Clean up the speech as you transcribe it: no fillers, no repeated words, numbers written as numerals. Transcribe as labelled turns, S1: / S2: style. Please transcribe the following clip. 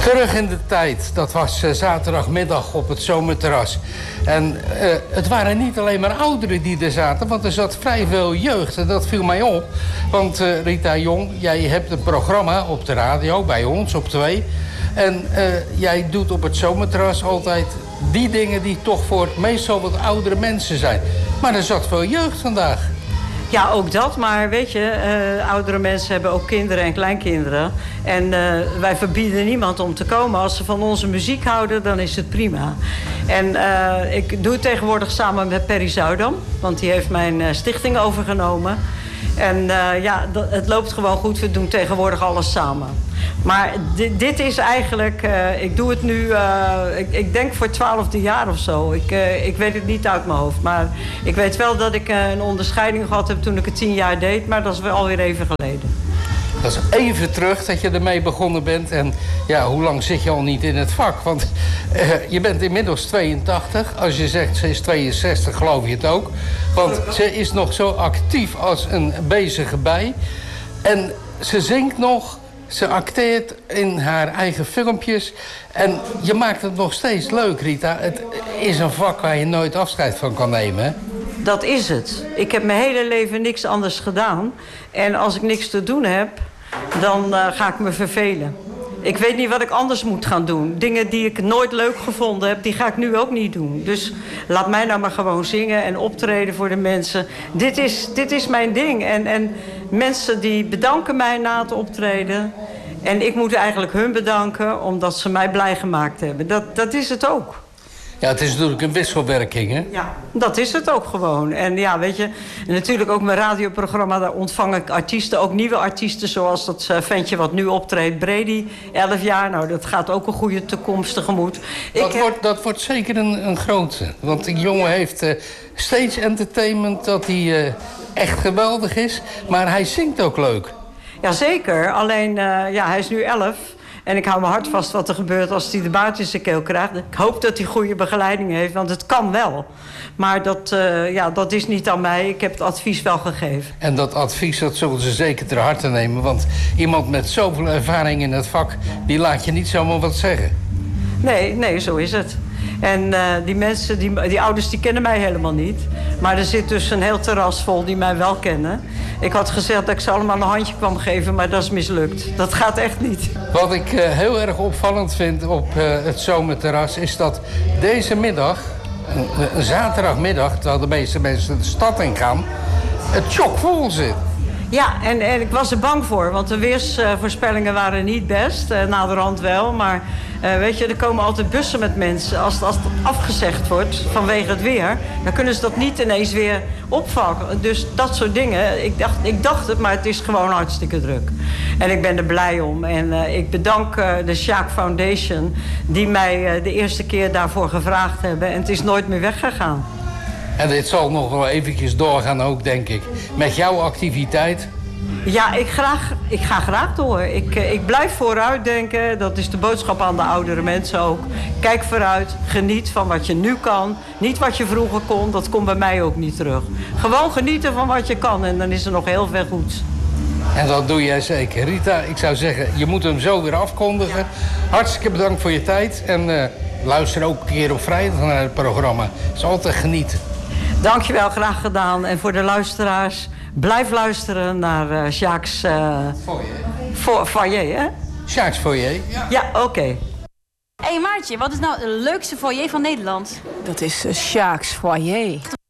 S1: Terug in de tijd, dat was zaterdagmiddag op het zomerterras. En het waren niet alleen maar ouderen die er zaten, want er zat vrij veel jeugd. En dat viel mij op, want Rita Jong, jij hebt een programma op de radio, bij ons, op 2. En jij doet op het zomerterras altijd die dingen die toch voor meestal wat oudere mensen zijn. Maar er zat veel jeugd vandaag.
S2: Ja, ook dat. Maar weet je, oudere mensen hebben ook kinderen en kleinkinderen. En wij verbieden niemand om te komen. Als ze van onze muziek houden, dan is het prima. En ik doe het tegenwoordig samen met Perry Zuidam. Want die heeft mijn stichting overgenomen. En het loopt gewoon goed. We doen tegenwoordig alles samen. Maar dit is eigenlijk... ik doe het nu, ik denk voor het 12e jaar of zo. Ik weet het niet uit mijn hoofd. Maar ik weet wel dat ik een onderscheiding gehad heb toen ik het 10 jaar deed. Maar dat is wel alweer even geleden.
S1: Dat is even terug dat je ermee begonnen bent. En ja, hoe lang zit je al niet in het vak? Want je bent inmiddels 82. Als je zegt ze is 62, geloof je het ook. Want ze is nog zo actief als een bezige bij. En ze zingt nog, ze acteert in haar eigen filmpjes. En je maakt het nog steeds leuk, Rita. Het is een vak waar je nooit afscheid van kan nemen, hè?
S2: Dat is het. Ik heb mijn hele leven niks anders gedaan. En als ik niks te doen heb, dan ga ik me vervelen. Ik weet niet wat ik anders moet gaan doen. Dingen die ik nooit leuk gevonden heb, die ga ik nu ook niet doen. Dus laat mij nou maar gewoon zingen en optreden voor de mensen. Dit is mijn ding. En mensen die bedanken mij na het optreden. En ik moet eigenlijk hun bedanken omdat ze mij blij gemaakt hebben. Dat is het ook.
S1: Ja, het is natuurlijk een wisselwerking, hè?
S2: Ja, dat is het ook gewoon. En ja, weet je, natuurlijk ook mijn radioprogramma, daar ontvang ik artiesten, ook nieuwe artiesten, zoals dat ventje wat nu optreedt, Brady, 11 jaar. Nou, dat gaat ook een goede toekomst tegemoet.
S1: Dat wordt zeker een grote. Want die jongen heeft Stage Entertainment, dat hij echt geweldig is. Maar hij zingt ook leuk.
S2: Jazeker, alleen hij is nu 11. En ik hou mijn hart vast wat er gebeurt als hij de baard in zijn keel krijgt. Ik hoop dat hij goede begeleiding heeft, want het kan wel. Maar dat is niet aan mij. Ik heb het advies wel gegeven.
S1: En dat advies, dat zullen ze zeker ter harte nemen. Want iemand met zoveel ervaring in het vak, die laat je niet zomaar wat zeggen.
S2: Nee, zo is het. En die mensen, die ouders, die kennen mij helemaal niet. Maar er zit dus een heel terras vol die mij wel kennen. Ik had gezegd dat ik ze allemaal een handje kwam geven, maar dat is mislukt. Dat gaat echt niet.
S1: Wat ik heel erg opvallend vind op het zomerterras is dat deze middag, een zaterdagmiddag, terwijl de meeste mensen de stad in gaan, het chockvol zit.
S2: Ja, en ik was er bang voor, want de weersvoorspellingen waren niet best. Naderhand wel, maar weet je, er komen altijd bussen met mensen. Als het afgezegd wordt vanwege het weer, dan kunnen ze dat niet ineens weer opvangen. Dus dat soort dingen. Ik dacht het, maar het is gewoon hartstikke druk. En ik ben er blij om. En ik bedank de Sjaak Foundation, die mij de eerste keer daarvoor gevraagd hebben. En het is nooit meer weggegaan.
S1: En dit zal nog wel eventjes doorgaan ook, denk ik. Met jouw activiteit.
S2: Ja, ik ga graag door. Ik blijf vooruitdenken. Dat is de boodschap aan de oudere mensen ook. Kijk vooruit. Geniet van wat je nu kan. Niet wat je vroeger kon. Dat komt bij mij ook niet terug. Gewoon genieten van wat je kan. En dan is er nog heel veel goeds.
S1: En dat doe jij zeker. Rita, ik zou zeggen, je moet hem zo weer afkondigen. Ja. Hartstikke bedankt voor je tijd. En luister ook een keer op vrijdag naar het programma. Het is altijd genieten.
S2: Dankjewel, graag gedaan. En voor de luisteraars, blijf luisteren naar Sjaaks foyer, hè?
S1: Sjaaks foyer, ja.
S2: Ja, oké.
S3: Hé Maartje, wat is nou de leukste foyer van Nederland?
S4: Dat is Sjaaks foyer.